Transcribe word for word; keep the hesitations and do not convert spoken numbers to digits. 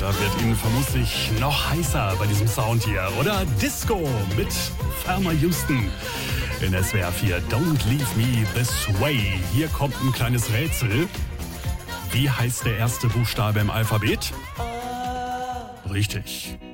wird Ihnen vermutlich noch heißer bei diesem Sound hier. Oder Disco mit Thelma Houston in S W R vier. Don't leave me this way. Hier kommt ein kleines Rätsel. Wie heißt der erste Buchstabe im Alphabet? Richtig.